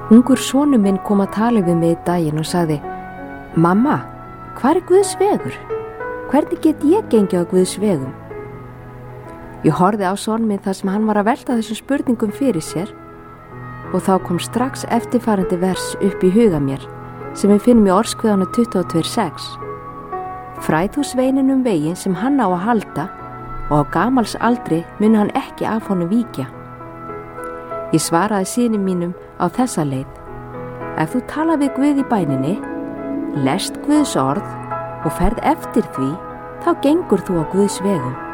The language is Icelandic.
Ungur sonur minn kom að tala við mig í daginn og sagði: Mamma, hvar Guðs vegur? Hvernig get ég gengið á Guðs vegum? Ég horfði á son minn þar sem hann var að velta þessum spurningum fyrir sér og þá kom strax eftirfarandi vers upp í huga mér sem við finnum í Orðskviðunum 22:6. Fræð þú sveininn veginn sem hann á að halda og á gamals aldri muni hann ekki af honum víkja. Ég svaraði syni mínum á þessa leið: ef þú tala við Guð í bæninni, lest Guðs orð og ferð eftir því, þá gengur þú á Guðs vegum.